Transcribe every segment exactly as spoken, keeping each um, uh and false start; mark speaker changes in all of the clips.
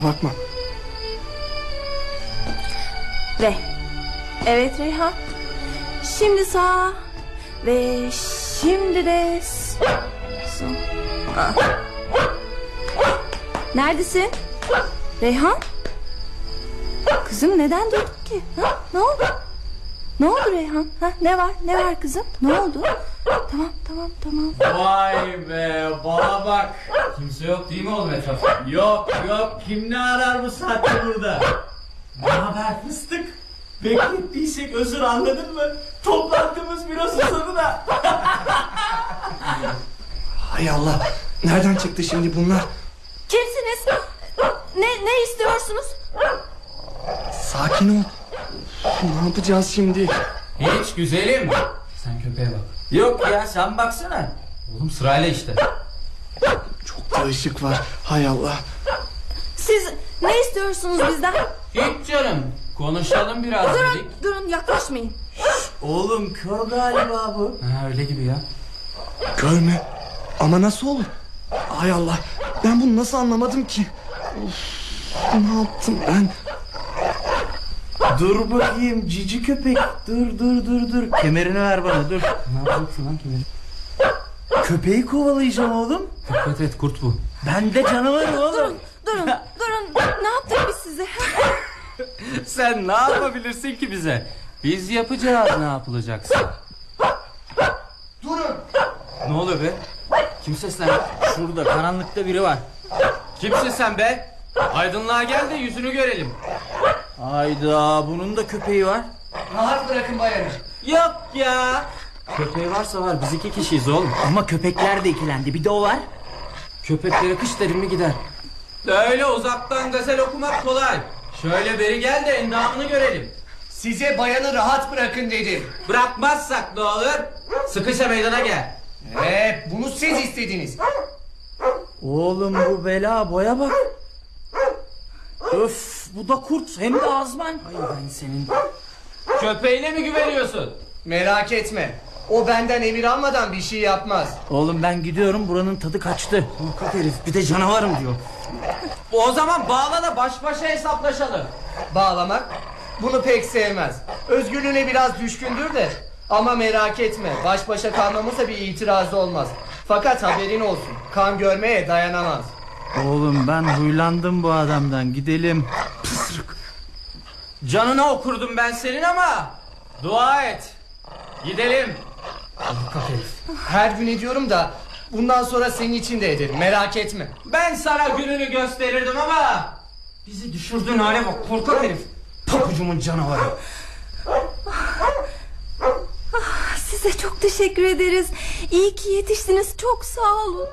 Speaker 1: Bakma.
Speaker 2: Ve evet Reyhan. Şimdi sağ ve şimdi de sol. Ah. Neredesin? Reyhan? Kızım neden durdun ki? Ha? Ne oldu? Ne oldu Reyhan? Ha? Ne var? Ne var kızım? Ne oldu? Tamam tamam tamam.
Speaker 3: Vay be, bana bak. Kimse yok değil mi oğlum etrafta? Yok yok, kim ne arar bu saatte burada? Ne haber fıstık? Beklettiysek özür, anladın mı? Toplantımız biraz uzadı da.
Speaker 1: Hay Allah. Nereden çıktı şimdi bunlar?
Speaker 2: Kimsiniz? Ne, ne istiyorsunuz?
Speaker 1: Sakin ol. Ne yapacağız şimdi?
Speaker 3: Hiç güzelim. Sen köpeğe bak. Yok ya, sen baksana. Oğlum sırayla işte.
Speaker 1: Çok da ışık var. Hay Allah.
Speaker 2: Siz ne istiyorsunuz bizden?
Speaker 3: Hiç canım. Konuşalım biraz
Speaker 2: Durun
Speaker 3: dedik.
Speaker 2: durun yaklaşmayın.
Speaker 3: Oğlum kör galiba bu. Ha, öyle gibi ya.
Speaker 1: Kör mü? Ama nasıl olur? Hay Allah. Ben bunu nasıl anlamadım ki? Of, ne yaptım ben?
Speaker 3: Dur bakayım cici köpek. Dur dur dur dur. Kemerini ver bana, dur. Ne yapacaksın lan kemeri? Köpeği kovalayacağım oğlum. Dikkat et, kurt bu. Ben de canavarım oğlum.
Speaker 2: Durun durun durun. Ne yaptık biz size?
Speaker 3: Sen ne yapabilirsin ki bize? Biz yapacağız ne yapılacaksa.
Speaker 1: Durun.
Speaker 3: Ne oluyor be? Kim seslendi? Şurada karanlıkta biri var. Kimsin sen be? Aydınlığa gel de yüzünü görelim. Hayda, bunun da köpeği var.
Speaker 1: Rahat bırakın bayanı.
Speaker 3: Yok ya. Köpeği varsa var, biz iki kişiyiz oğlum. Ama köpekler de ikilendi, bir de o var. Köpeklere kış derim mi gider? Öyle uzaktan gazel okumak kolay. Şöyle beri gel de endamını görelim.
Speaker 1: Size bayanı rahat bırakın dedim.
Speaker 3: Bırakmazsak ne olur? Sıkışa meydana gel.
Speaker 1: Ee, bunu siz istediniz.
Speaker 3: Oğlum bu bela boya bak. Öf, bu da kurt, hem de azman. Ay ben senin. Köpeğine mi güveniyorsun?
Speaker 1: Merak etme. O benden emir almadan bir şey yapmaz.
Speaker 3: Oğlum ben gidiyorum, buranın tadı kaçtı. Korkak herif, bir de canavarım diyor. O zaman bağla da baş başa hesaplaşalım.
Speaker 1: Bağlamak? Bunu pek sevmez. Özgürlüğüne biraz düşkündür de. Ama merak etme, baş başa kalmamıza bir itirazı olmaz. Fakat haberin olsun, kan görmeye dayanamaz.
Speaker 3: Oğlum ben huylandım bu adamdan, gidelim. Pısırık. Canına okurdum ben senin ama dua et. Gidelim.
Speaker 1: Her gün ediyorum da bundan sonra senin için de ederim, merak etme.
Speaker 3: Ben sana gününü gösterirdim ama bizi düşürdüğün hale bak korkak herif. Papucumun canavarı.
Speaker 2: Size çok teşekkür ederiz. İyi ki yetiştiniz. Çok sağ olun.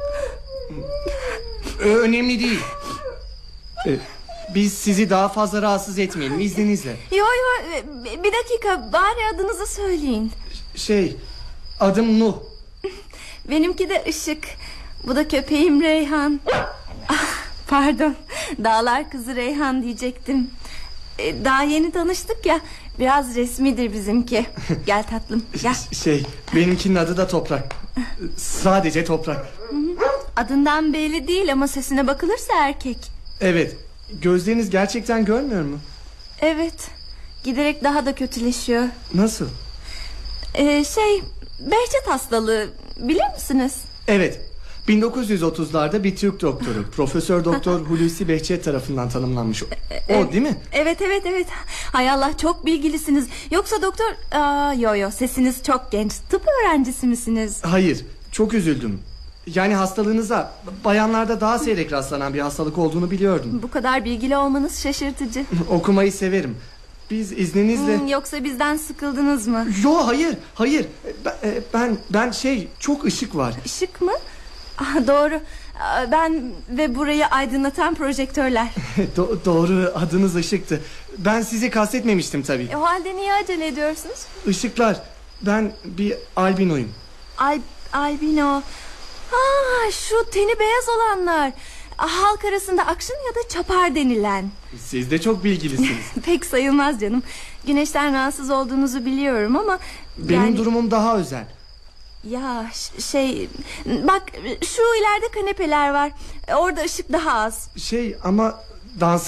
Speaker 1: Ö önemli değil. Ee, biz sizi daha fazla rahatsız etmeyelim, izninizle.
Speaker 2: Yo yo bir dakika, bari adınızı söyleyin.
Speaker 1: Şey, adım Nuh.
Speaker 2: Benimki de Işık. Bu da köpeğim Reyhan. Ah, pardon, dağlar kızı Reyhan diyecektim. Ee, daha yeni tanıştık ya, biraz resmidir bizimki. Gel tatlım gel.
Speaker 1: Şey, benimkinin adı da Toprak. Sadece Toprak.
Speaker 2: Adından belli değil ama sesine bakılırsa erkek.
Speaker 1: Evet, gözleriniz gerçekten görmüyor mu?
Speaker 2: Evet, giderek daha da kötüleşiyor.
Speaker 1: Nasıl?
Speaker 2: Ee, şey, Behçet hastalığı bilir misiniz?
Speaker 1: Evet, bin dokuz yüz otuzlarda bir Türk doktoru Profesör Doktor Hulusi Behçet tarafından tanımlanmış. O değil mi?
Speaker 2: Evet evet evet. Hay Allah, çok bilgilisiniz. Yoksa doktor... Aa, yo yo, sesiniz çok genç. Tıp öğrencisi misiniz?
Speaker 1: Hayır, çok üzüldüm. Yani hastalığınıza bayanlarda daha seyrek rastlanan bir hastalık olduğunu biliyordum.
Speaker 2: Bu kadar bilgili olmanız şaşırtıcı.
Speaker 1: Okumayı severim. Biz izninizle...
Speaker 2: Hmm, yoksa bizden sıkıldınız mı?
Speaker 1: Yo hayır hayır ben, ben ben şey çok ışık var.
Speaker 2: Işık mı? Ah, doğru. Ah, ben ve burayı aydınlatan projektörler.
Speaker 1: Do doğru, adınız Işık'tı. Ben sizi kastetmemiştim tabii.
Speaker 2: E, o halde niye acele ediyorsunuz?
Speaker 1: Işıklar, ben bir albinoyum.
Speaker 2: Al albino. Ha, şu teni beyaz olanlar. Halk arasında akşın ya da çapar denilen.
Speaker 1: Siz de çok bilgilisiniz.
Speaker 2: Pek sayılmaz canım. Güneşten rahatsız olduğunuzu biliyorum ama...
Speaker 1: Benim
Speaker 2: yani...
Speaker 1: durumum daha özel.
Speaker 2: Ya şey... Bak şu ileride kanepeler var. Orada ışık daha az.
Speaker 1: Şey ama dans